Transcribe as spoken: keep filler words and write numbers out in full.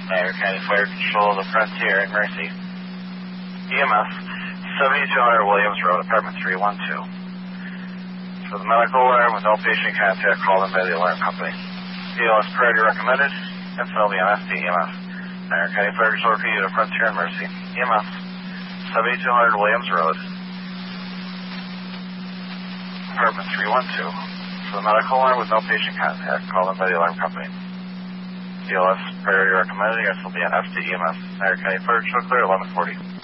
Niagara County Fire Control, the Frontier and Mercy. E M S, seventy-two hundred Williams Road, apartment three one two. For the medical alarm with no patient contact, called in by the alarm company. E L S priority recommended, and so will be on F D E M S. Niagara County Fire Control repeated to Frontier and Mercy. E M S, seventy-two hundred Williams Road, apartment three one two. For the medical alarm with no patient contact, called in by the alarm company. E L S priority recommended, and so will be on F D E M S. Niagara County Fire Control clear, eleven forty.